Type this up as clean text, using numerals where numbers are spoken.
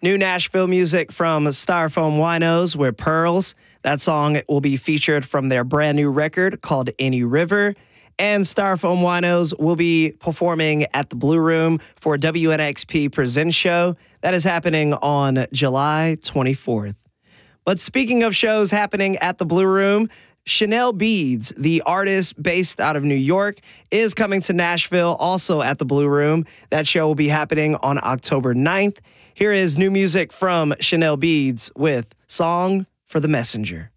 New Nashville music from Styrofoam Winos with Pearls. That song will be featured from their brand new record called Any River. And Styrofoam Winos will be performing at the Blue Room for WNXP Presents Show. That is happening on July 24th. But speaking of shows happening at the Blue Room, Chanel Beads, the artist based out of New York, is coming to Nashville, also at the Blue Room. That show will be happening on October 9th. Here is new music from Chanel Beads with Song for the Messenger.